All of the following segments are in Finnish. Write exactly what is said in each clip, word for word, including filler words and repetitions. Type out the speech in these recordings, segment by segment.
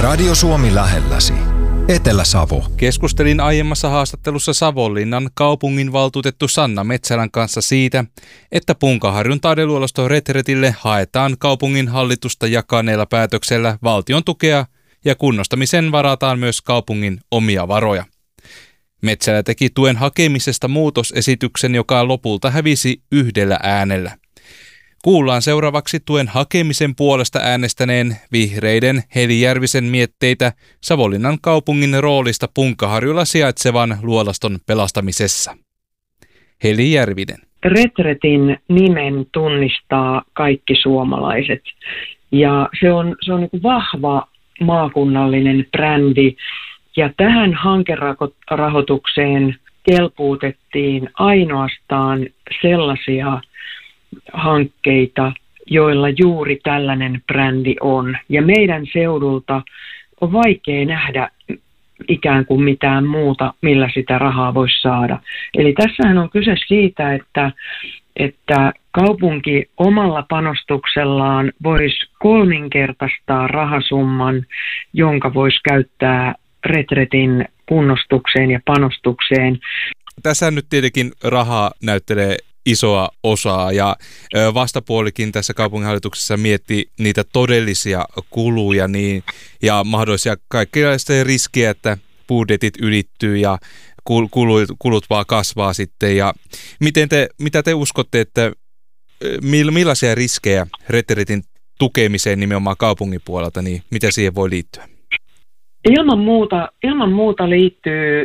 Radio Suomi lähelläsi. Etelä-Savo. Keskustelin aiemmassa haastattelussa Savonlinnan kaupunginvaltuutettu Sanna Metsälän kanssa siitä, että Punkaharjun taideluolaston retretille haetaan kaupungin hallitusta jakaneella päätöksellä valtion tukea ja kunnostamiseen varataan myös kaupungin omia varoja. Metsälä teki tuen hakemisesta muutosesityksen, joka lopulta hävisi yhdellä äänellä. Kuullaan seuraavaksi tuen hakemisen puolesta äänestäneen vihreiden Heli Järvisen mietteitä Savonlinnan kaupungin roolista Punkaharjulla sijaitsevan luolaston pelastamisessa. Heli Järvinen. Retretin nimen tunnistaa kaikki suomalaiset ja se on, se on niin kuin vahva maakunnallinen brändi ja tähän hankerahoitukseen kelpuutettiin ainoastaan sellaisia hankkeita, joilla juuri tällainen brändi on. Ja meidän seudulta on vaikea nähdä ikään kuin mitään muuta, millä sitä rahaa voisi saada. Eli tässähän on kyse siitä, että, että kaupunki omalla panostuksellaan voisi kolminkertaistaa rahasumman, jonka voisi käyttää retretin kunnostukseen ja panostukseen. Tässä nyt tietenkin rahaa näyttelee isoa osaa ja vastapuolikin tässä kaupunginhallituksessa mietti niitä todellisia kuluja niin, ja mahdollisia kaikenlaisia riskejä, että budjetit ylittyy ja kulut, kulut vaan kasvaa sitten. Ja miten te, mitä te uskotte, että millaisia riskejä retretin tukemiseen nimenomaan kaupungin puolelta, niin mitä siihen voi liittyä? Ilman muuta, ilman muuta liittyy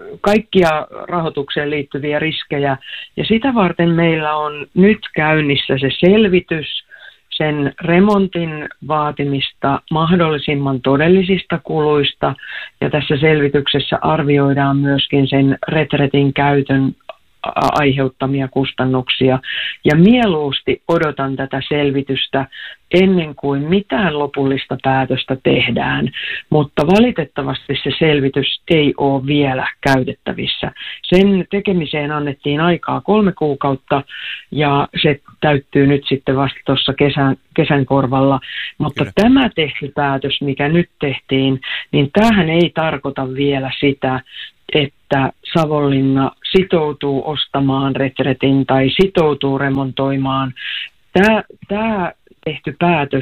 kaikkia rahoitukseen liittyviä riskejä ja sitä varten meillä on nyt käynnissä se selvitys sen remontin vaatimista mahdollisimman todellisista kuluista ja tässä selvityksessä arvioidaan myöskin sen retretin käytön aiheuttamia kustannuksia ja mieluusti odotan tätä selvitystä ennen kuin mitään lopullista päätöstä tehdään, mutta valitettavasti se selvitys ei ole vielä käytettävissä. Sen tekemiseen annettiin aikaa kolme kuukautta ja se täyttyy nyt sitten vasta tuossa kesän, kesän korvalla, mutta Kyllä. Tämä tehty päätös, mikä nyt tehtiin, niin tämähän ei tarkoita vielä sitä, että Savonlinna sitoutuu ostamaan retretin tai sitoutuu remontoimaan. Tämä, tämä tehty päätös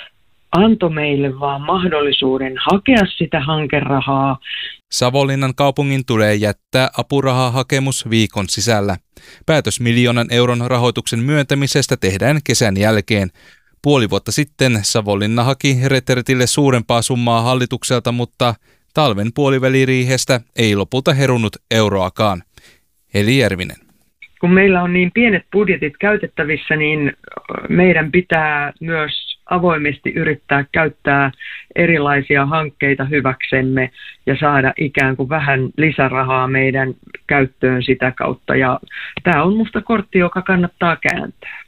antoi meille vaan mahdollisuuden hakea sitä hankerahaa. Savonlinnan kaupungin tulee jättää apurahahakemus viikon sisällä. Päätös miljoonan euron rahoituksen myöntämisestä tehdään kesän jälkeen. Puoli vuotta sitten Savonlinna haki retretille suurempaa summaa hallitukselta, mutta talven puoliväliriihestä ei lopulta herunut euroakaan. Heli Järvinen. Kun meillä on niin pienet budjetit käytettävissä, niin meidän pitää myös avoimesti yrittää käyttää erilaisia hankkeita hyväksemme ja saada ikään kuin vähän lisärahaa meidän käyttöön sitä kautta. Ja tämä on musta kortti, joka kannattaa kääntää.